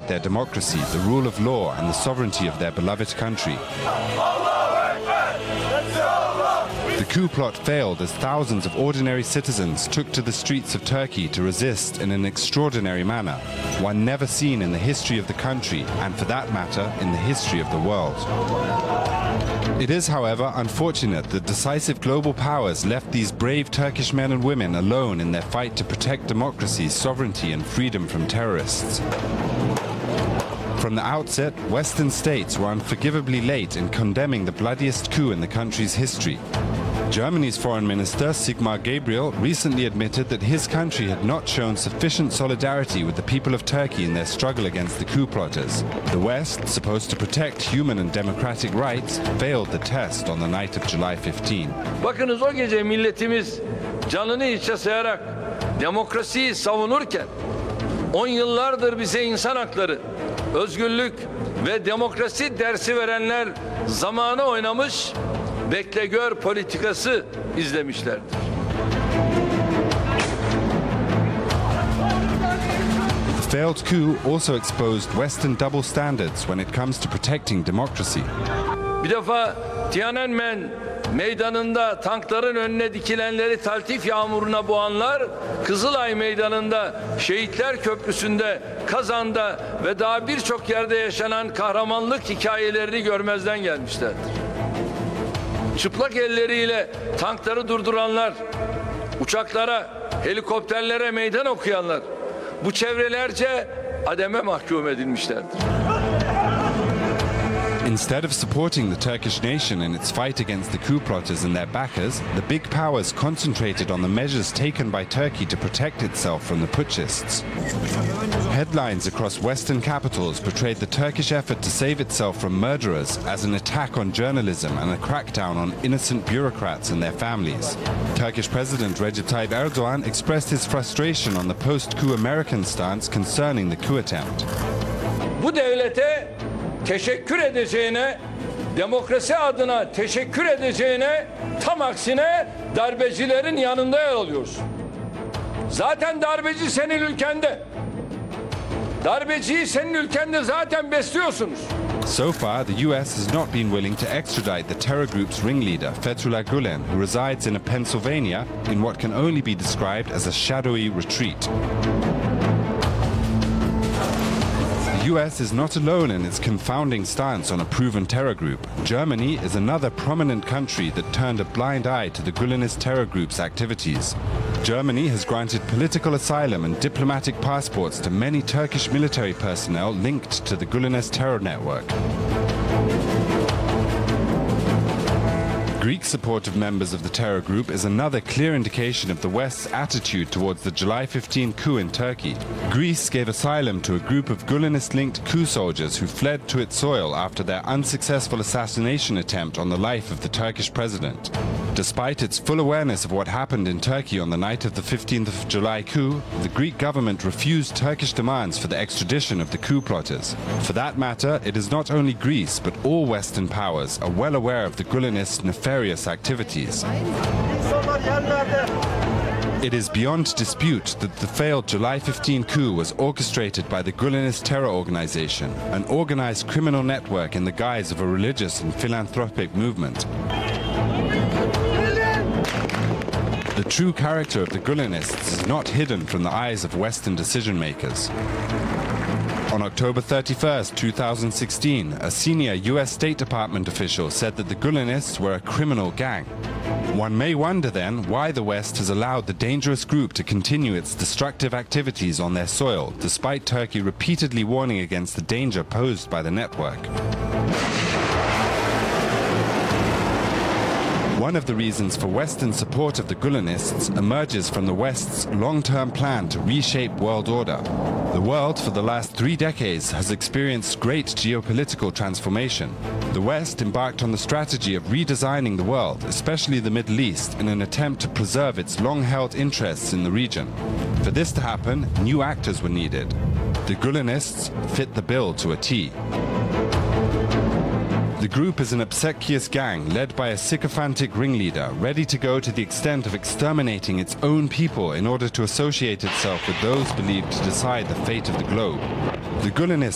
their democracy, the rule of law and the sovereignty of their beloved country. The coup plot failed as thousands of ordinary citizens took to the streets of Turkey to resist in an extraordinary manner, one never seen in the history of the country and, for that matter, in the history of the world. It is, however, unfortunate that decisive global powers left these brave Turkish men and women alone in their fight to protect democracy, sovereignty and freedom from terrorists. From the outset, Western states were unforgivably late in condemning the bloodiest coup in the country's history. Germany's foreign minister, Sigmar Gabriel, recently admitted that his country had not shown sufficient solidarity with the people of Turkey in their struggle against the coup plotters. The West, supposed to protect human and democratic rights, failed the test on the night of July 15. Bakınız o gece milletimiz canını hiçe sayarak demokrasiyi savunurken 10 yıllardır bize insan hakları, özgürlük ve demokrasi dersi verenler zamanı oynamış, bekle gör politikası izlemişlerdir. The failed coup also exposed Western double standards when it comes to protecting democracy. Bir defa Tiananmen meydanında tankların önüne dikilenleri taltif yağmuruna boğanlar, Kızılay Meydanı'nda, Şehitler Köprüsü'nde, Kazan'da ve daha birçok yerde yaşanan kahramanlık hikayelerini görmezden gelmişlerdir. Çıplak elleriyle tankları durduranlar, uçaklara, helikopterlere meydan okuyanlar, bu çevrelerce ademe mahkum edilmişlerdir. Instead of supporting the Turkish nation in its fight against the coup plotters and their backers, the big powers concentrated on the measures taken by Turkey to protect itself from the putschists. Headlines across Western capitals portrayed the Turkish effort to save itself from murderers as an attack on journalism and a crackdown on innocent bureaucrats and their families. Turkish President Recep Tayyip Erdogan expressed his frustration on the post-coup American stance concerning the coup attempt. Bu devlete teşekkür edeceğine, demokrasi adına teşekkür edeceğine, tam aksine darbecilerin yanında yer alıyorsun. Zaten darbeci senin ülkende. Darbeciyi senin ülkende zaten besliyorsunuz. So far, the US has not been willing to extradite the terror group's ringleader, Fethullah Gulen, who resides in Pennsylvania in what can only be described as a shadowy retreat. The US is not alone in its confounding stance on a proven terror group. Germany is another prominent country that turned a blind eye to the Gülenist terror group's activities. Germany has granted political asylum and diplomatic passports to many Turkish military personnel linked to the Gülenist terror network. Greek support of members of the terror group is another clear indication of the West's attitude towards the July 15 coup in Turkey. Greece gave asylum to a group of Gülenist-linked coup soldiers who fled to its soil after their unsuccessful assassination attempt on the life of the Turkish president. Despite its full awareness of what happened in Turkey on the night of the 15th of July coup, the Greek government refused Turkish demands for the extradition of the coup plotters. For that matter, it is not only Greece, but all Western powers are well aware of the Gülenist nefarious activities. It is beyond dispute that the failed July 15 coup was orchestrated by the Gülenist terror organization, an organized criminal network in the guise of a religious and philanthropic movement. The true character of the Gülenists is not hidden from the eyes of Western decision-makers. On October 31st, 2016, a senior US State Department official said that the Gülenists were a criminal gang. One may wonder then why the West has allowed the dangerous group to continue its destructive activities on their soil, despite Turkey repeatedly warning against the danger posed by the network. One of the reasons for Western support of the Gülenists emerges from the West's long-term plan to reshape world order. The world for the last 3 decades has experienced great geopolitical transformation. The West embarked on the strategy of redesigning the world, especially the Middle East, in an attempt to preserve its long-held interests in the region. For this to happen, new actors were needed. The Gülenists fit the bill to a T. The group is an obsequious gang led by a sycophantic ringleader, ready to go to the extent of exterminating its own people in order to associate itself with those believed to decide the fate of the globe. The Gülenists